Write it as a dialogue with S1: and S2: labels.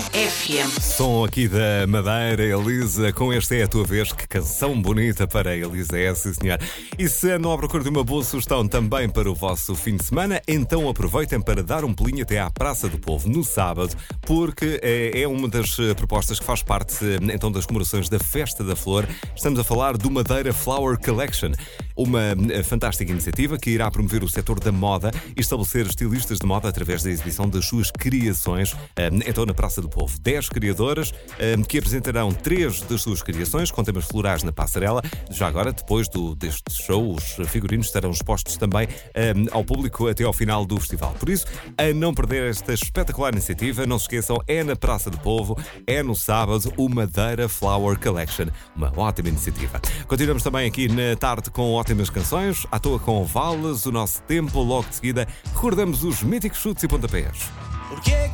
S1: FM.
S2: Som aqui da Madeira, Elisa, com Esta é a Tua Vez. Que canção bonita para a Elisa, é, sim senhor. E se andam à procura de uma boa sugestão também para o vosso fim de semana, então aproveitem para dar um pulinho até à Praça do Povo no sábado, porque é uma das propostas que faz parte então das comemorações da Festa da Flor. Estamos a falar do Madeira Flower Collection, uma fantástica iniciativa que irá promover o setor da moda e estabelecer estilistas de moda através da exibição das suas criações, então na Praça do Povo. 10 criadoras que apresentarão 3 das suas criações com temas florais na passarela. Já agora, depois deste show, os figurinos estarão expostos também ao público até ao final do festival. Por isso, a não perder esta espetacular iniciativa, não se esqueçam, é na Praça do Povo, é no sábado, o Madeira Flower Collection. Uma ótima iniciativa. Continuamos também aqui na tarde com ótimas canções, à toa com Vales, o nosso tempo, logo de seguida, recordamos os míticos chutes e pontapés.
S3: Porque